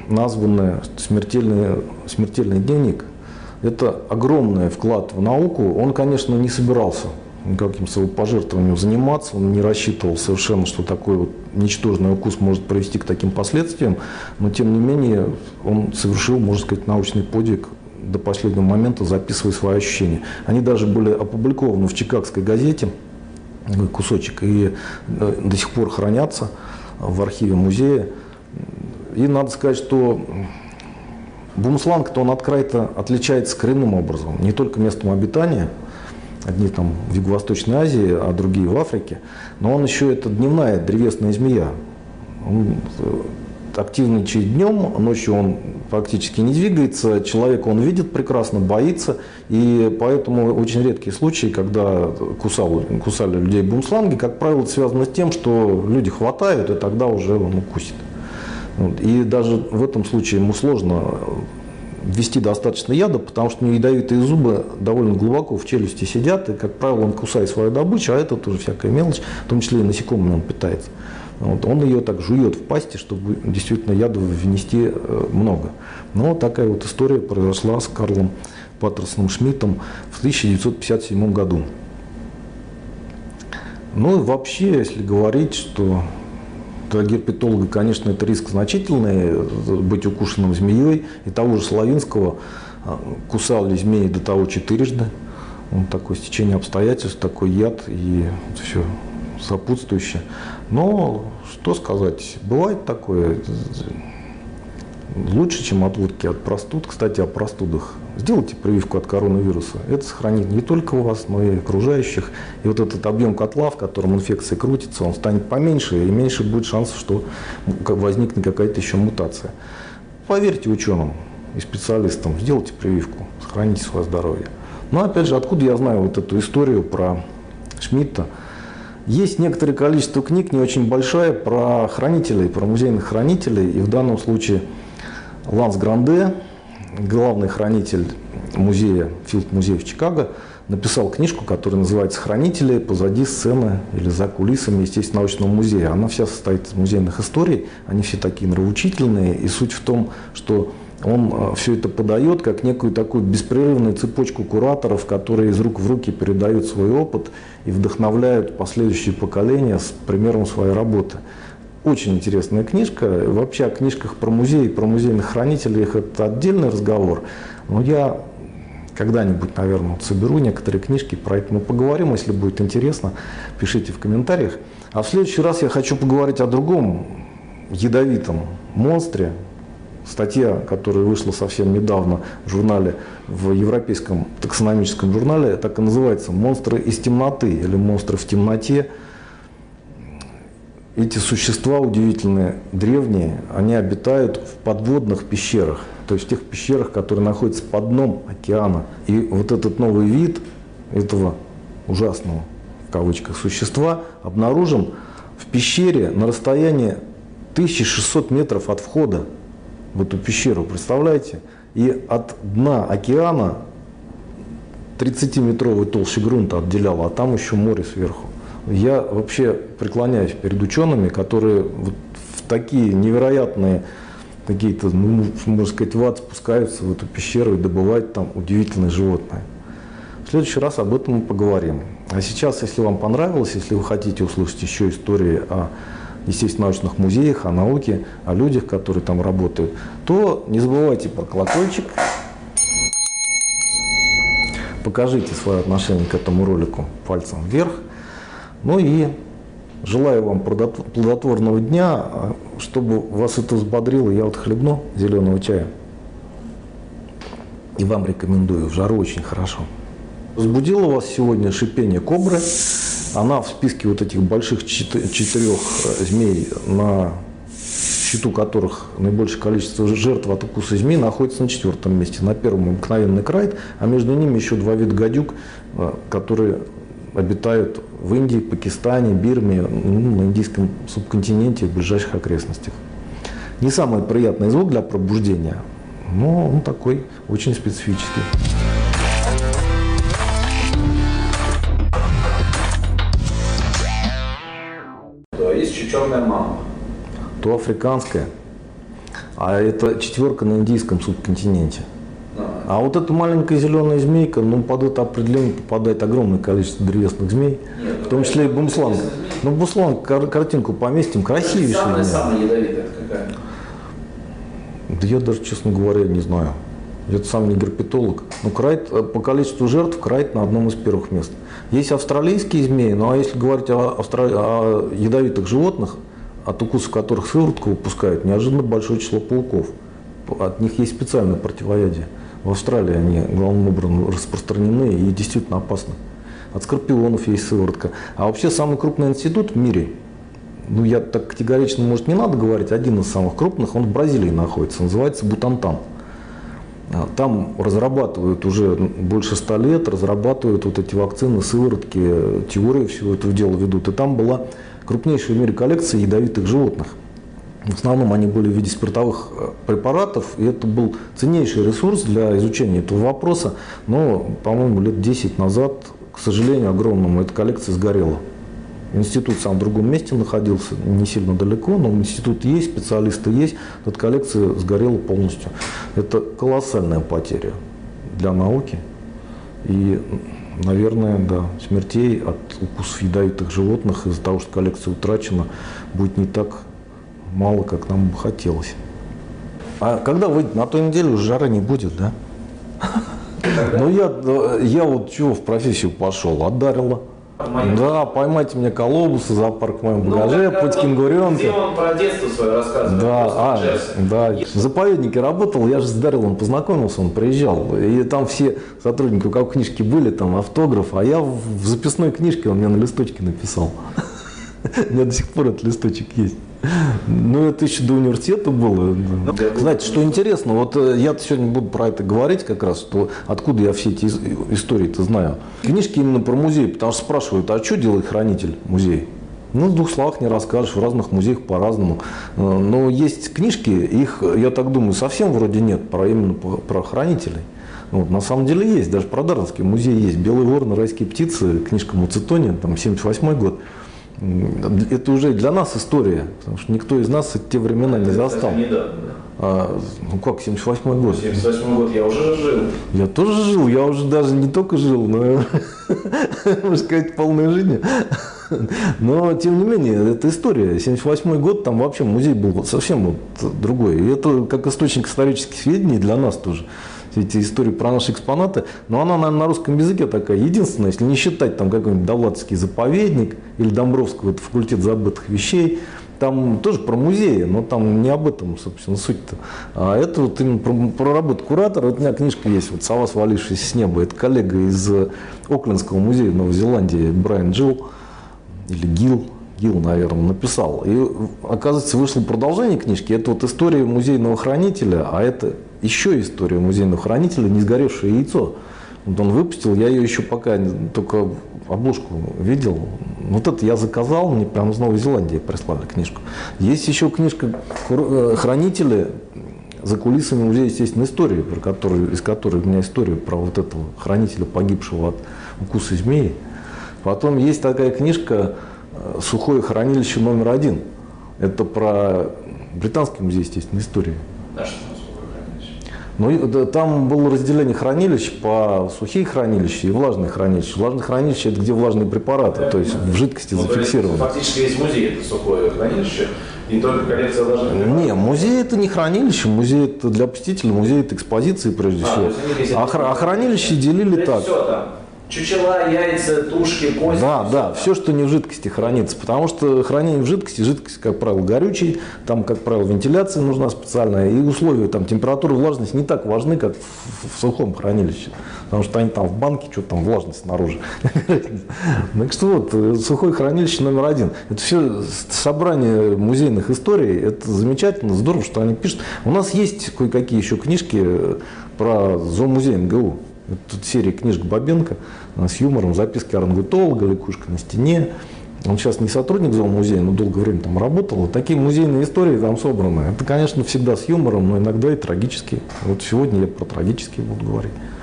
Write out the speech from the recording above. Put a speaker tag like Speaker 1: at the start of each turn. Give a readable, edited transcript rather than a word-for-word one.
Speaker 1: названное «Смертельный дневник». Это огромный вклад в науку. Он, конечно, не собирался никаким самопожертвованием заниматься, он не рассчитывал совершенно, что такой вот ничтожный укус может привести к таким последствиям, но тем не менее он совершил, можно сказать, научный подвиг до последнего момента, записывая свои ощущения. Они даже были опубликованы в Чикагской газете, кусочек, и до сих пор хранятся в архиве музея. И надо сказать, что Бумсланг-то он открыто отличается коренным образом, не только местом обитания, одни там в Юго-Восточной Азии, а другие в Африке, но он еще это дневная древесная змея. Он активничает днем, ночью он практически не двигается, человека он видит прекрасно, боится, и поэтому очень редкие случаи, когда кусали людей бумсланги, как правило, это связано с тем, что люди хватают, и тогда уже он укусит. И даже в этом случае ему сложно ввести достаточно яда, потому что у него ядовитые зубы довольно глубоко в челюсти сидят, и, как правило, он кусает свою добычу, а это тоже всякая мелочь, в том числе и насекомыми он питается. Он ее так жует в пасти, чтобы действительно яду внести много. Но такая вот история произошла с Карлом Паттерсоном Шмидтом в 1957 году. Ну и вообще, если говорить, что для герпетолога, конечно, это риск значительный, быть укушенным змеей. И того же Славинского кусали змеи до того 4-жды. Такое стечение обстоятельств, такой яд и все сопутствующее. Но что сказать, бывает такое. Лучше, чем от водки, от простуд. Кстати, о простудах. Сделайте прививку от коронавируса. Это сохранит не только вас, но и окружающих. И вот этот объем котла, в котором инфекция крутится, он станет поменьше, и меньше будет шансов, что возникнет какая-то еще мутация. Поверьте ученым и специалистам, сделайте прививку, сохраните свое здоровье. Но опять же, откуда я знаю вот эту историю про Шмидта? Есть некоторое количество книг, не очень большая, про хранителей, про музейных хранителей. И в данном случае Ланс Гранде, главный хранитель музея, филд-музея в Чикаго, написал книжку, которая называется «Хранители. Позади сцены или за кулисами естественно-научного музея». Она вся состоит из музейных историй, они все такие нравоучительные. И суть в том, что он все это подает как некую такую беспрерывную цепочку кураторов, которые из рук в руки передают свой опыт и вдохновляют последующие поколения с примером своей работы. Очень интересная книжка. Вообще о книжках про музей, про музейных хранителей это отдельный разговор. Но я когда-нибудь, наверное, соберу некоторые книжки, про это мы поговорим. Если будет интересно, пишите в комментариях. А в следующий раз я хочу поговорить о другом ядовитом монстре. Статья, которая вышла совсем недавно в журнале, в европейском таксономическом журнале, так и называется «Монстры из темноты» или «Монстры в темноте». Эти существа удивительные, древние, они обитают в подводных пещерах, то есть в тех пещерах, которые находятся под дном океана. И вот этот новый вид этого ужасного, в кавычках, существа обнаружен в пещере на расстоянии 1600 метров от входа в эту пещеру, представляете? И от дна океана 30-метровой толщи грунта отделяло, а там еще море сверху. Я вообще преклоняюсь перед учеными, которые вот в такие невероятные, какие-то, ну, можно сказать, в ад спускаются в эту пещеру и добывают там удивительные животные. В следующий раз об этом мы поговорим. А сейчас, если вам понравилось, если вы хотите услышать еще истории о естественно-научных музеях, о науке, о людях, которые там работают, то не забывайте про колокольчик. Покажите свое отношение к этому ролику пальцем вверх. Ну и желаю вам плодотворного дня. Чтобы вас это взбодрило, я вот хлебну зеленого чая. И вам рекомендую, в жару очень хорошо. Разбудило вас сегодня шипение кобры. Она в списке вот этих больших 4 змей, на счету которых наибольшее количество жертв от укуса змей, находится на 4-м месте. На 1-м обыкновенный крайт, а между ними еще 2 вида гадюк, которые обитают в Индии, Пакистане, Бирме, на индийском субконтиненте, в ближайших окрестностях. Не самый приятный звук для пробуждения, но он такой очень специфический.
Speaker 2: То есть еще черная мама.
Speaker 1: То африканская. А это четверка на индийском субконтиненте. А вот эта маленькая зеленая змейка, ну, под это определение попадает огромное количество древесных змей, в том числе и бумсланг. Ну, бумсланг, картинку поместим, красивейшая.
Speaker 2: Самая ядовитая это какая?
Speaker 1: Да я даже, честно говоря, не знаю. Я сам не герпетолог. Но крайт, по количеству жертв крайт на одном из первых мест. Есть австралийские змеи, ну а если говорить о ядовитых животных, от укусов которых сыворотку выпускают, неожиданно большое число пауков. От них есть специальное противоядие. В Австралии они главным образом распространены и действительно опасны. От скорпионов есть сыворотка. А вообще самый крупный институт в мире, ну я так категорично, может, не надо говорить, один из самых крупных, он в Бразилии находится, называется Бутантан. Там разрабатывают уже больше 100 лет, разрабатывают вот эти вакцины, сыворотки, теории всего этого дела ведут. И там была крупнейшая в мире коллекция ядовитых животных. В основном они были в виде спиртовых препаратов, и это был ценнейший ресурс для изучения этого вопроса. Но, по-моему, лет 10 назад, к сожалению, огромному, эта коллекция сгорела. Институт сам в другом месте находился, не сильно далеко, но институт есть, специалисты есть. Эта коллекция сгорела полностью. Это колоссальная потеря для науки. И, наверное, да, смертей от укусов ядовитых животных из-за того, что коллекция утрачена, будет не так мало, как нам бы хотелось. А когда выйдет? На той неделе уже жары не будет, да? Ну, я вот чего в профессию пошел? Отдарила. Да, поймайте мне колобуса, зоопарк в моем багаже, путь кенгуренка.
Speaker 2: Где он про детство свое рассказывает?
Speaker 1: Да, в заповеднике работал, я же с Дарилом познакомился, он приезжал. И там все сотрудники, у кого книжки были, там автограф, а я в записной книжке, он мне на листочке написал. У меня до сих пор этот листочек есть. Ну, это еще до университета было. Знаете, что интересно, вот я сегодня буду про это говорить как раз, что откуда я все эти истории-то знаю. Книжки именно про музей, потому что спрашивают, а что делает хранитель музея? Ну, в двух словах не расскажешь, в разных музеях по-разному. Но есть книжки, их, я так думаю, совсем вроде нет, именно про хранителей. Вот, на самом деле есть, даже про Дарвинский музей есть. «Белый ворон, райские птицы», книжка Муцитони, там, 78 год. Это уже для нас история, потому что никто из нас те времена не застал.
Speaker 2: Недавно, да?
Speaker 1: Ну как, 78 год?
Speaker 2: 78 год я уже жил.
Speaker 1: Я тоже жил, я уже даже не только жил, но, можно сказать, полной жизнью. Но, тем не менее, это история. 78 год, там вообще музей был совсем вот другой. И это как источник исторических сведений для нас тоже. Все эти истории про наши экспонаты. Но она, наверное, на русском языке такая единственная, если не считать там какой-нибудь Довлатский заповедник или Домбровского, это факультет забытых вещей. Там тоже про музеи, но там не об этом, собственно, суть-то. А это вот именно про работу куратора. Вот у меня книжка есть, вот «Сова, свалившаяся с неба». Это коллега из Оклендского музея в Новой Зеландии, Брайан Джилл, или Гилл, наверное, написал. И, оказывается, вышло продолжение книжки. Это вот история музейного хранителя, а это еще история музейного хранителя «Не сгоревшее яйцо». Вот он выпустил, я ее еще пока только обложку видел. Вот это я заказал, мне прямо из Новой Зеландии прислали книжку. Есть еще книжка «Хранители за кулисами музея естественной истории», из которой у меня история про вот этого хранителя, погибшего от укуса змеи. Потом есть такая книжка «Сухое хранилище номер 1». Это про Британский музей естественной истории.
Speaker 2: А что там сухое хранилище?
Speaker 1: Ну, там было разделение хранилищ по сухие хранилища и влажные хранилища. Влажные хранилища – это где влажные препараты, то есть в жидкости зафиксированы.
Speaker 2: Фактически весь музей – это сухое хранилище, и только коллекция влажных препаратов?
Speaker 1: Не, музей – это не хранилище, музей – это для посетителя, музей – это экспозиции прежде всего. А хранилища делили так.
Speaker 2: Все там. Чучела, яйца, тушки, кости.
Speaker 1: Да, все, что не в жидкости хранится. Потому что хранение в жидкости, жидкость, как правило, горючий, там, как правило, вентиляция нужна специальная, и условия, там, температура, влажность не так важны, как в сухом хранилище. Потому что они там в банке, что-то там влажность снаружи. Так что вот, сухое хранилище номер 1. Это все собрание музейных историй, это замечательно, здорово, что они пишут. У нас есть кое-какие еще книжки про зоомузей МГУ. Тут серия книжек Бабенко с юмором, записки орангутолога, лягушка на стене. Он сейчас не сотрудник зоомузея, но долгое время там работал. Вот такие музейные истории там собраны. Это, конечно, всегда с юмором, но иногда и трагические. Вот сегодня я про трагические буду говорить.